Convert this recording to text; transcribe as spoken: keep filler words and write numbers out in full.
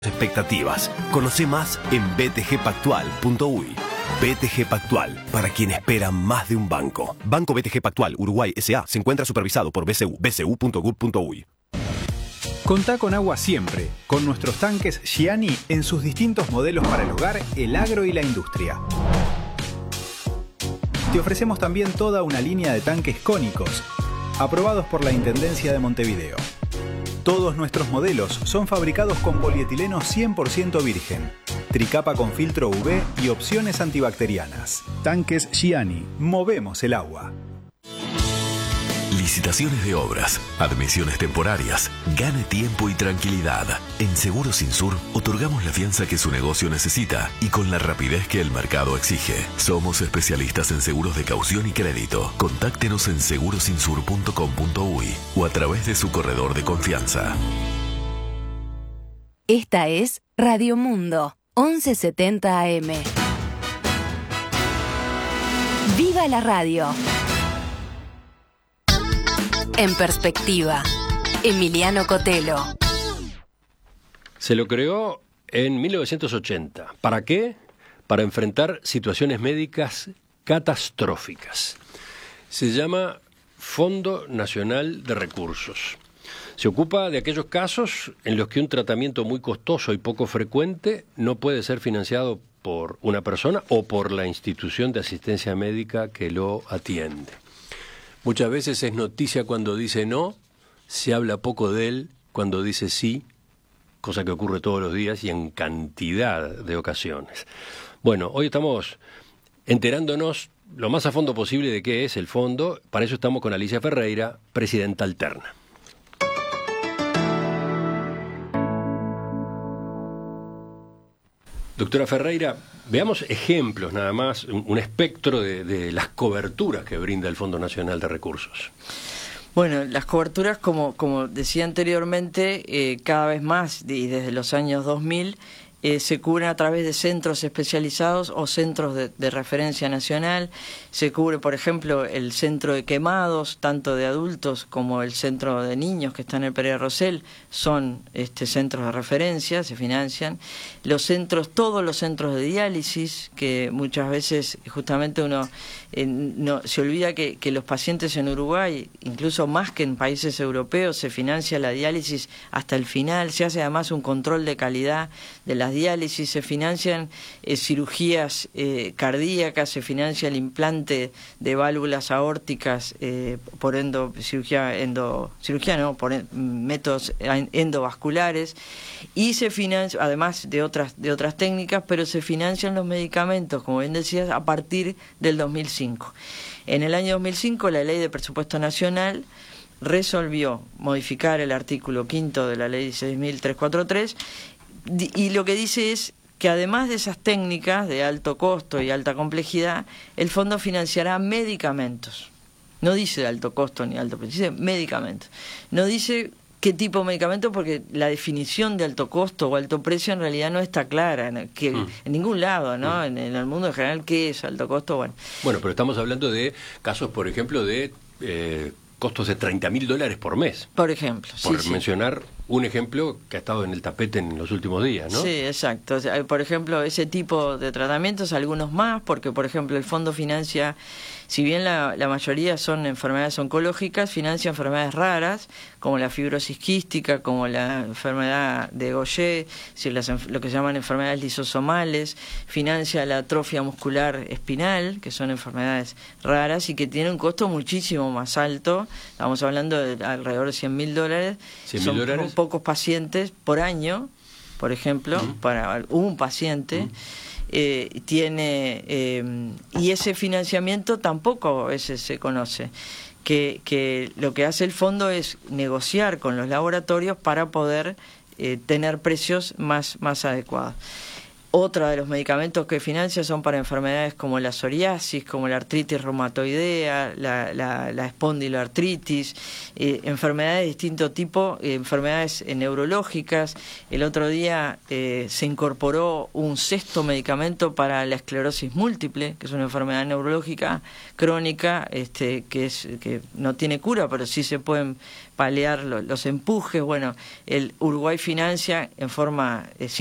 expectativas. Conoce más en b t g pactual punto u y. B T G Pactual, para quien espera más de un banco. Banco B T G Pactual Uruguay S A se encuentra supervisado por B C U, b c u punto gov punto u y. Contá con agua siempre, con nuestros tanques Gianni en sus distintos modelos para el hogar, el agro y la industria. Te ofrecemos también toda una línea de tanques cónicos, aprobados por la Intendencia de Montevideo. Todos nuestros modelos son fabricados con polietileno cien por ciento virgen, tricapa con filtro U V y opciones antibacterianas. Tanques Gianni, movemos el agua. Licitaciones de obras, admisiones temporarias, gane tiempo y tranquilidad. En Seguros Insur otorgamos la fianza que su negocio necesita y con la rapidez que el mercado exige. Somos especialistas en seguros de caución y crédito. Contáctenos en seguros insur punto com punto u y o a través de su corredor de confianza. Esta es Radio Mundo, once setenta A M. ¡Viva la radio! En perspectiva, Emiliano Cotelo. Se lo creó en mil novecientos ochenta. ¿Para qué? Para enfrentar situaciones médicas catastróficas. Se llama Fondo Nacional de Recursos. Se ocupa de aquellos casos en los que un tratamiento muy costoso y poco frecuente no puede ser financiado por una persona o por la institución de asistencia médica que lo atiende. Muchas veces es noticia cuando dice no, se habla poco de él cuando dice sí, cosa que ocurre todos los días y en cantidad de ocasiones. Bueno, hoy estamos enterándonos lo más a fondo posible de qué es el fondo. Para eso estamos con Alicia Ferreira, presidenta alterna. Doctora Ferreira, veamos ejemplos nada más, un, un espectro de, de las coberturas que brinda el Fondo Nacional de Recursos. Bueno, las coberturas, como, como decía anteriormente, eh, cada vez más, y desde los años dos mil, eh, se cubren a través de centros especializados o centros de, de referencia nacional. Se cubre, por ejemplo, el centro de quemados, tanto de adultos como el centro de niños que está en el Pereira Rosell, son este, centros de referencia, se financian. Los centros, todos los centros de diálisis, que muchas veces justamente uno eh, no, se olvida que, que los pacientes en Uruguay, incluso más que en países europeos, se financia la diálisis hasta el final, se hace además un control de calidad de las diálisis, se financian eh, cirugías eh, cardíacas, se financia el implante de válvulas aórticas eh, por endo, cirugía, endo, cirugía no, por en, métodos endovasculares, y se financia, además de otras, de otras técnicas, pero se financian los medicamentos, como bien decías, a partir del dos mil cinco. En el año dos mil cinco, la Ley de Presupuesto Nacional resolvió modificar el artículo quinto de la Ley dieciséis mil trescientos cuarenta y tres, y lo que dice es que además de esas técnicas de alto costo y alta complejidad, el fondo financiará medicamentos. No dice de alto costo ni alto precio, dice medicamentos. No dice qué tipo de medicamento, porque la definición de alto costo o alto precio en realidad no está clara, en, que, mm. en ningún lado, ¿no? Mm. En, en el mundo en general, ¿qué es alto costo? Bueno, bueno, pero estamos hablando de casos, por ejemplo, de eh, costos de treinta mil dólares por mes. Por ejemplo. Por sí, mencionar sí. un ejemplo que ha estado en el tapete en los últimos días, ¿no? Sí, exacto. O sea, por ejemplo, ese tipo de tratamientos, algunos más, porque, por ejemplo, el fondo financia, si bien la, la mayoría son enfermedades oncológicas, financia enfermedades raras, como la fibrosis quística, como la enfermedad de Gaucher, es decir, las, lo que se llaman enfermedades lisosomales, financia la atrofia muscular espinal, que son enfermedades raras y que tienen un costo muchísimo más alto. Estamos hablando de alrededor de cien mil dólares. ¿cien mil dólares? Son pocos pacientes por año, por ejemplo, uh-huh. para un paciente. Uh-huh. Eh, tiene eh, y ese financiamiento tampoco a veces se conoce, que, que lo que hace el fondo es negociar con los laboratorios para poder eh, tener precios más, más adecuados. Otra de los medicamentos que financia son para enfermedades como la psoriasis, como la artritis reumatoidea, la, la, la espondiloartritis, eh, enfermedades de distinto tipo, eh, enfermedades eh, neurológicas. El otro día eh, se incorporó un sexto medicamento para la esclerosis múltiple, que es una enfermedad neurológica crónica, este, que, es, que no tiene cura, pero sí se pueden paliar los, los empujes. Bueno, el Uruguay financia en forma eh,